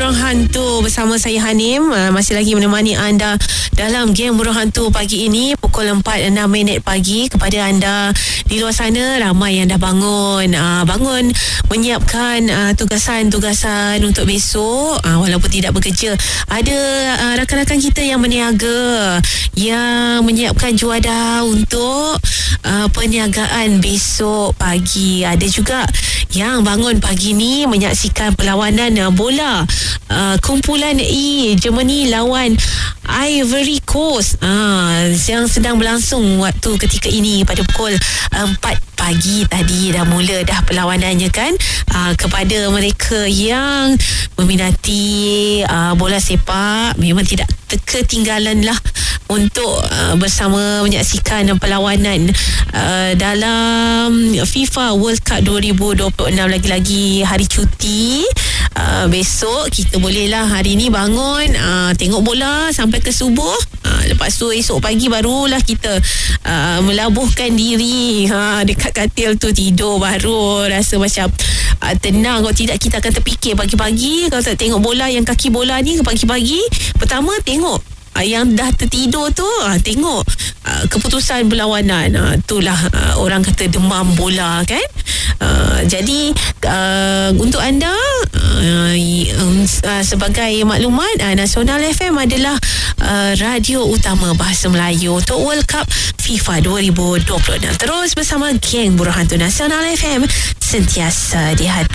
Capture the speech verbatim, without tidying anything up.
Burung Hantu bersama saya Hanim. uh, Masih lagi menemani anda dalam Geng Burung Hantu pagi ini pukul empat enam minit pagi. Kepada anda di luar sana, ramai yang dah bangun uh, Bangun menyiapkan uh, tugasan-tugasan untuk besok, uh, walaupun tidak bekerja. Ada uh, rakan-rakan kita yang berniaga, yang menyiapkan juadah untuk uh, perniagaan besok pagi. Ada juga yang bangun pagi ni menyaksikan perlawanan uh, bola uh, kumpulan E Germany lawan Ivory Coast uh, yang sedang berlangsung waktu ketika ini. Pada pukul empat pagi tadi dah mula dah perlawanannya kan. uh, Kepada mereka yang meminati uh, bola sepak, memang tidak ketinggalan lah untuk uh, bersama menyaksikan perlawanan uh, dalam FIFA World Cup dua ribu dua puluh enam. Lagi-lagi hari cuti, uh, besok kita bolehlah hari ni bangun uh, tengok bola sampai ke subuh. uh, Lepas tu esok pagi barulah kita uh, melabuhkan diri ha, dekat katil tu, tidur baru rasa macam uh, tenang. Kalau tidak kita akan terfikir pagi-pagi kalau tak tengok bola yang kaki bola ni. Pagi-pagi pertama tengok yang dah tertidur tu, uh, tengok uh, keputusan berlawanan. uh, Itulah uh, orang kata demam bola kan. uh, Jadi uh, untuk anda uh, uh, sebagai maklumat, uh, Nasional F M adalah uh, radio utama bahasa Melayu untuk World Cup FIFA dua ribu dua puluh enam. Terus bersama Geng Burung Hantu Nasional F M, sentiasa di hati.